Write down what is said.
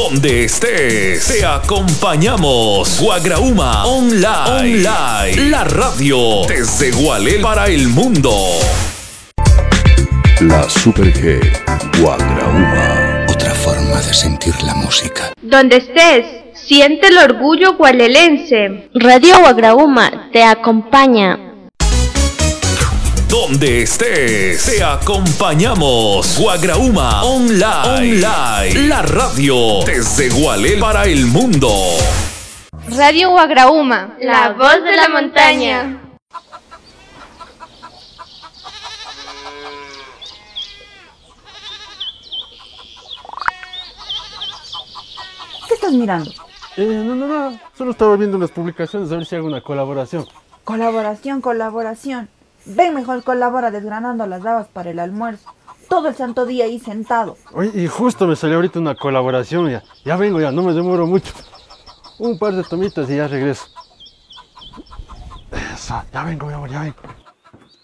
Donde estés, te acompañamos. Guagrauma Online. La radio desde Gualel para el mundo. La Super G, Guagrauma. Otra forma de sentir la música. Donde estés, siente el orgullo gualelense. Radio Guagrauma te acompaña. Donde estés, te acompañamos. Guagrauma Online. La radio desde Gualel para el mundo. Radio Guagrauma, la voz de la montaña. ¿Qué estás mirando? No. Solo estaba viendo unas publicaciones a ver si hago una colaboración. Colaboración. Ven, mejor colabora desgranando las habas para el almuerzo. Todo el santo día ahí sentado. Oye, y justo me salió ahorita una colaboración. Ya vengo, no me demoro mucho. Un par de tomitas y ya regreso. Eso, ya vengo, mi amor, ya vengo.